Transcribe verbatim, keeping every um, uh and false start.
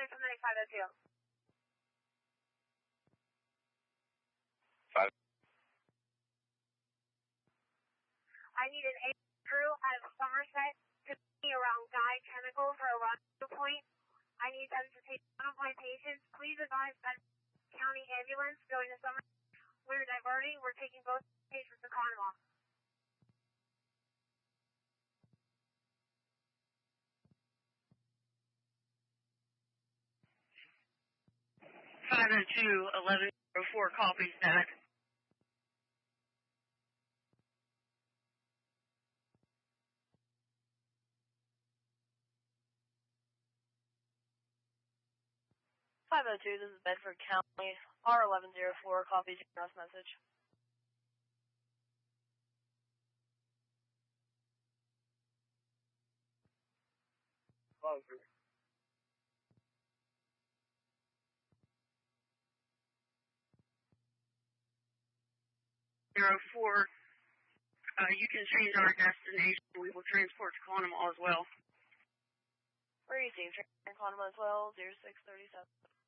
calling from the five oh two. Five. I need an A crew out of Somerset to be around Guy Chemical for a rendezvous point. I need them to take one of my patients. Please advise that county ambulance going to Somerset. We're diverting. We're taking both patients to Conemaugh. five oh two, eleven oh four, copies that. five oh two, this is Bedford County, R eleven oh four, copies your last message. Closer. zero four, uh, you can change our destination. We will transport to Conemaugh as well. Where are you seeing? Conemaugh as well, zero six three seven.